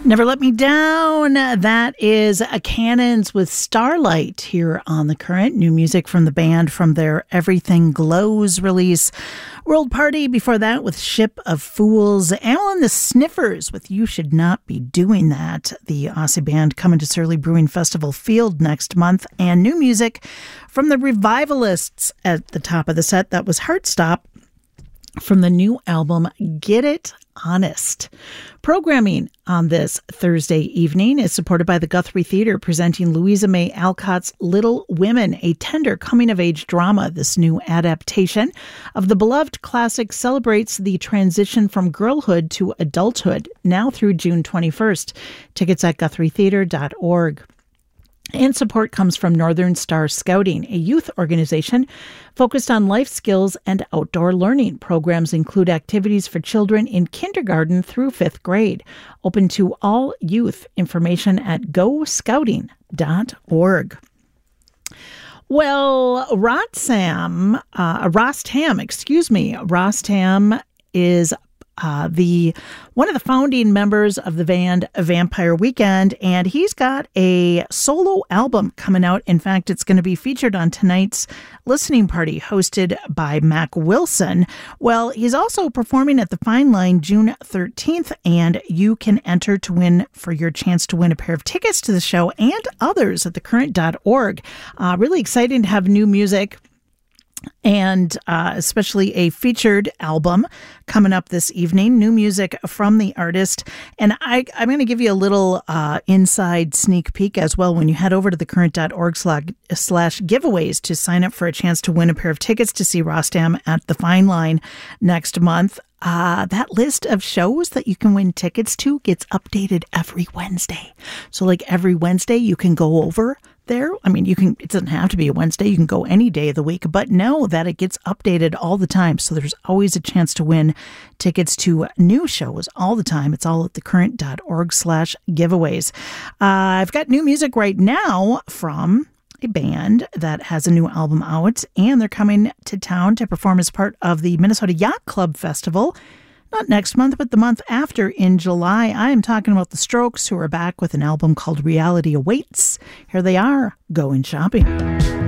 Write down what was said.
Never Let Me Down. That is a Cannons with Starlight here on The Current. New music from the band from their Everything Glows release. World Party before that with Ship of Fools. Alan the Sniffers with You Should Not Be Doing That. The Aussie band coming to Surly Brewing Festival Field next month. And new music from the Revivalists at the top of the set. That was Heartstop from the new album Get It Honest. Programming on this Thursday evening is supported by the Guthrie Theatre, presenting Louisa May Alcott's Little Women, a tender coming-of-age drama. This new adaptation of the beloved classic celebrates the transition from girlhood to adulthood, now through June 21st. Tickets at GuthrieTheatre.org. And support comes from Northern Star Scouting, a youth organization focused on life skills and outdoor learning. Programs include activities for children in kindergarten through 5th grade. Open to all youth. Information at goscouting.org. Well, Rostam is one of the founding members of the band Vampire Weekend, and he's got a solo album coming out. In fact, it's going to be featured on tonight's listening party hosted by Mac Wilson. Well, he's also performing at the Fine Line June 13th, and you can enter to win for your chance to win a pair of tickets to the show and others at thecurrent.org. Really exciting to have new music, and especially a featured album coming up this evening. New music from the artist. And I'm going to give you a little inside sneak peek as well when you head over to thecurrent.org/giveaways to sign up for a chance to win a pair of tickets to see Rostam at the Fine Line next month. That list of shows that you can win tickets to gets updated every Wednesday. So like every Wednesday you can go over there. I mean, it doesn't have to be a Wednesday. You can go any day of the week, but know that it gets updated all the time. So there's always a chance to win tickets to new shows all the time. It's all at thecurrent.org/giveaways. I've got new music right now from a band that has a new album out, and they're coming to town to perform as part of the Minnesota Yacht Club Festival. Not next month, but the month after in July. I am talking about The Strokes, who are back with an album called Reality Awaits. Here they are, Going Shopping.